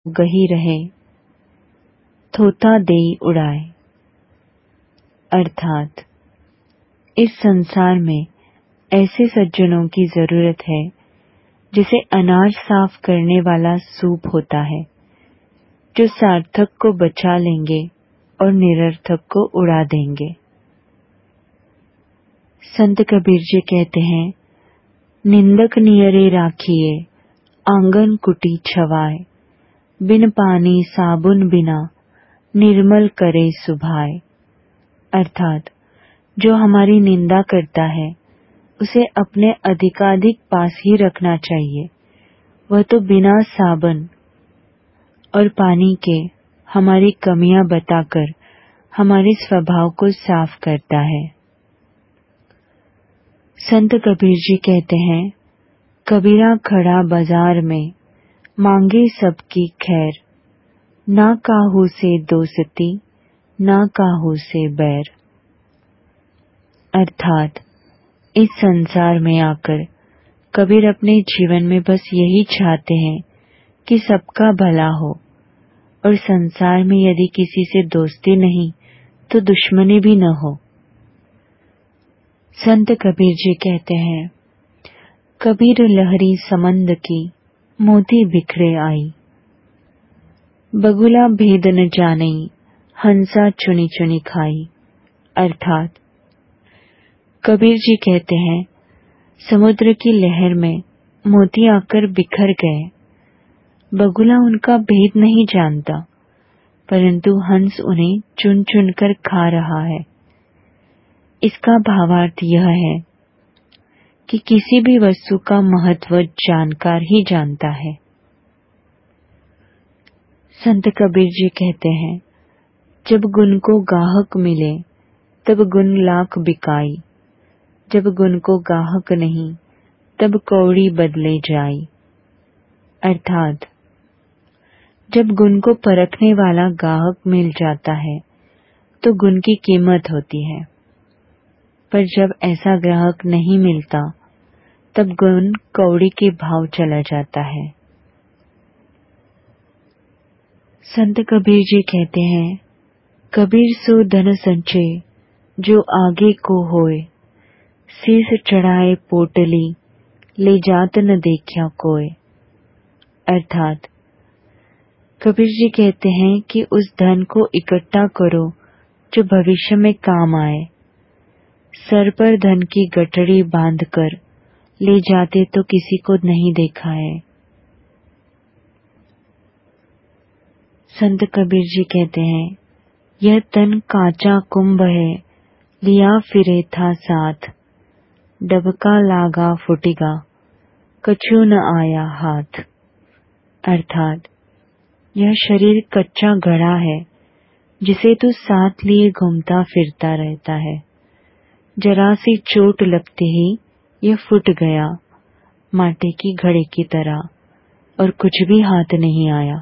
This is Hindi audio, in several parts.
गही रहे, थोथा देई उड़ाए। अर्थात इस संसार में ऐसे सज्जनों की जरूरत है जिसे अनाज साफ करने वाला सूप होता है, जो सार्थक को बचा लेंगे और निरर्थक को उड़ा देंगे। संत कबीर जी कहते हैं, निंदक नियरे राखिए आंगन कुटी छवाए, बिन पानी साबुन बिना निर्मल करे सुभाए। अर्थात जो हमारी निंदा करता है उसे अपने अधिकाधिक पास ही रखना चाहिए। वह तो बिना साबुन और पानी के हमारी कमियां बताकर हमारे स्वभाव को साफ करता है। संत कबीर जी कहते हैं, कबीरा खड़ा बाजार में मांगे सबकी खैर, ना काहू से दोस्ती ना काहू से बैर। अर्थात इस संसार में आकर कबीर अपने जीवन में बस यही चाहते हैं कि सबका भला हो, और संसार में यदि किसी से दोस्ती नहीं तो दुश्मनी भी न हो। संत कबीर जी कहते हैं, कबीर लहरी समंद की मोती बिखरे आई, बगुला भेद न जानई हंसा चुनी चुनी खाई। अर्थात कबीर जी कहते हैं, समुद्र की लहर में मोती आकर बिखर गए, बगुला उनका भेद नहीं जानता, परंतु हंस उन्हें चुन चुन कर खा रहा है। इसका भावार्थ यह है कि किसी भी वस्तु का महत्व जानकार ही जानता है। संत कबीर जी कहते हैं, जब गुण को गाहक मिले तब गुण लाख बिकाई, जब गुण को गाहक नहीं तब कौड़ी बदले जाई। अर्थात जब गुण को परखने वाला गाहक मिल जाता है तो गुण की कीमत होती है, पर जब ऐसा ग्राहक नहीं मिलता तब गुण कौड़ी के भाव चला जाता है। संत कबीर जी कहते हैं, कबीर सो धन संचय जो आगे को होए, शीस चढ़ाए पोटली ले जात न देखा कोय। अर्थात कबीर जी कहते हैं कि उस धन को इकट्ठा करो जो भविष्य में काम आए। सर पर धन की गठड़ी बांधकर ले जाते तो किसी को नहीं देखा है। संत कबीर जी कहते हैं, यह तन कांचा कुंभ है लिया फिरे था साथ, डबका लागा फुटिगा कछु न आया हाथ। अर्थात यह शरीर कच्चा घड़ा है जिसे तू साथ लिए घूमता फिरता रहता है, जरा सी चोट लगते ही यह फूट गया माटी की घड़े की तरह और कुछ भी हाथ नहीं आया।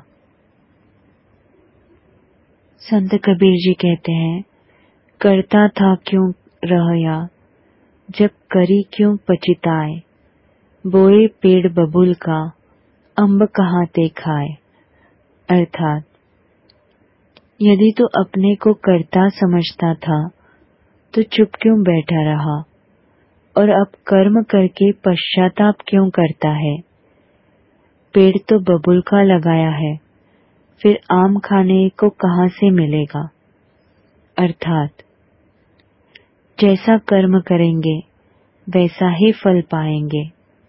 संत कबीर जी कहते हैं, करता था क्यों रहया जब करी क्यों पछिताए, बोए पेड़ बबूल का अम्ब कहाँ ते खाए। अर्थात यदि तो अपने को कर्ता समझता था तो चुप क्यों बैठा रहा, और अब कर्म करके पश्चाताप क्यों करता है। पेड़ तो बबूल का लगाया है, फिर आम खाने को कहाँ से मिलेगा। अर्थात जैसा कर्म करेंगे वैसा ही फल पाएंगे।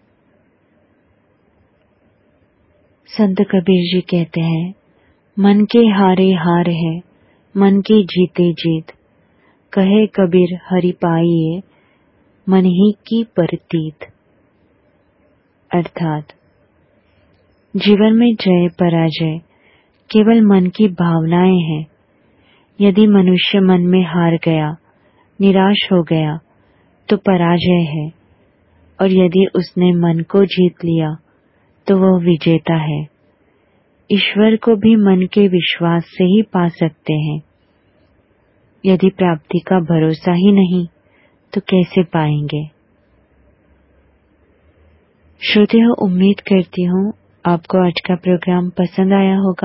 संत कबीर जी कहते हैं, मन के हारे हार है मन के जीते जीत, कहे कबीर हरि पाइए मन ही की परतीत। अर्थात जीवन में जय पराजय केवल मन की भावनाएं हैं। यदि मनुष्य मन में हार गया, निराश हो गया तो पराजय है, और यदि उसने मन को जीत लिया तो वह विजेता है। ईश्वर को भी मन के विश्वास से ही पा सकते हैं। यदि प्राप्ति का भरोसा ही नहीं तो कैसे पाएंगे। श्रोतेहो, उम्मीद करती हूँ आपको आज का प्रोग्राम पसंद आया होगा।